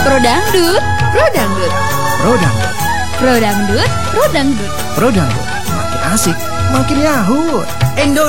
Pro dangdut, Pro dangdut. Pro dangdut. pro dangdut, pro dangdut. Pro dangdut. Makin asik, makin yahut. Indo